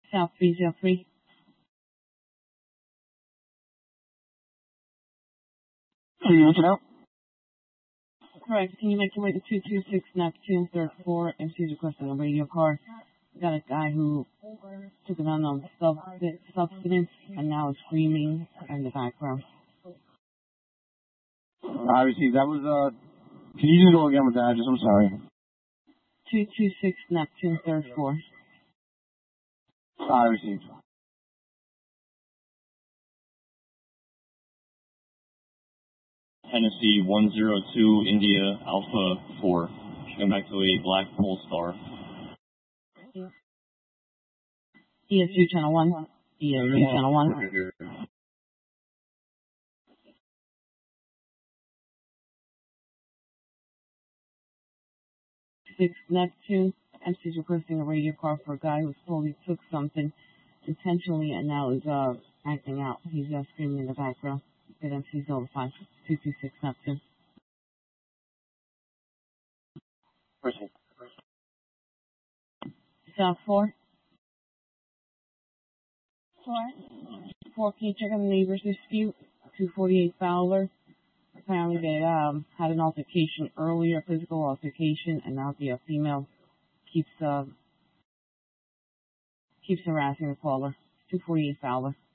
South 303. Are you looking out? Correct. Can you make your way to 226 Neptune, third floor, and she's requesting a radio card? Got a guy who took an unknown substance and now is screaming in the background. I received. That was, can you just go again with the address? I'm sorry. 226 Neptune, third floor. I received. Tennessee 102 India Alpha 4. Going back to a black Polestar. ESU channel 1. ESU channel 1. 6 Neptune. MC's requesting a radio call for a guy who told he took something intentionally and now is acting out. He's screaming in the background. Get MC's notified. 226 Neptune. Proceed. South 4. 4, can you check on the neighbor's dispute? 248 Fowler. Apparently they had an altercation earlier, physical altercation, and now the female keeps harassing the caller. 248 Fowler.